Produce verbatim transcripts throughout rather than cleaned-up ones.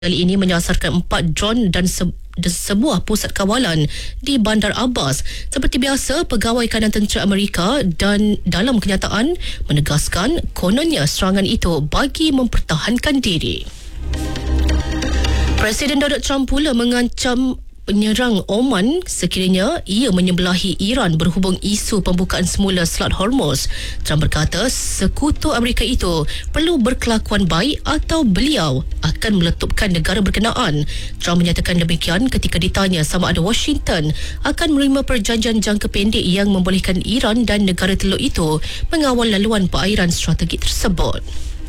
Kali ini menyasarkan empat drone dan se- dan sebuah pusat kawalan di Bandar Abbas. Seperti biasa, pegawai kanan tentera Amerika dan dalam kenyataan menegaskan kononnya serangan itu bagi mempertahankan diri. Presiden Donald Trump pula mengancam penyerang Oman sekiranya ia menyebelahi Iran berhubung isu pembukaan semula Selat Hormuz. Trump berkata sekutu Amerika itu perlu berkelakuan baik atau beliau akan meletupkan negara berkenaan. Trump menyatakan demikian ketika ditanya sama ada Washington akan menerima perjanjian jangka pendek yang membolehkan Iran dan negara teluk itu mengawal laluan perairan strategik tersebut.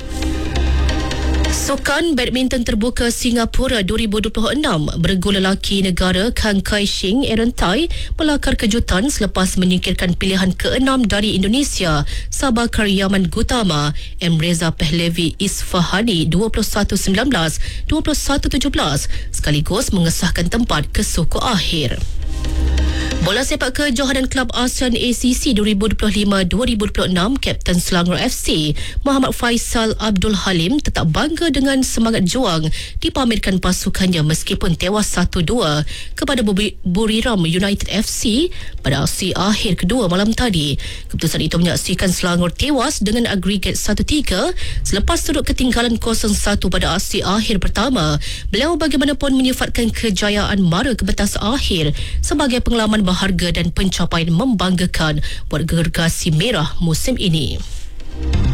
Sukan badminton terbuka Singapura dua ribu dua puluh enam, beregu lelaki negara Kang Kai Shing Aaron Tai melakar kejutan selepas menyingkirkan pilihan keenam dari Indonesia, Sabah Karyaman Gutama, M. Reza Pahlavi Isfahani dua puluh satu sembilan belas, dua puluh satu tujuh belas sekaligus mengesahkan tempat ke suku akhir. Bola sepak kejohanan Kelab ASEAN A C C dua ribu dua puluh lima dua ribu dua puluh enam, Kapten Selangor F C Muhammad Faisal Abdul Halim tetap bangga dengan semangat juang dipamerkan pasukannya meskipun tewas satu dua kepada Buriram United F C pada aksi akhir kedua malam tadi. Keputusan itu menyaksikan Selangor tewas dengan agregat satu tiga selepas turut ketinggalan kosong satu pada aksi akhir pertama. Beliau bagaimanapun menyifatkan kejayaan mara ke pentas akhir sebagai pengalaman berharga dan pencapaian membanggakan buat gergasi merah musim ini.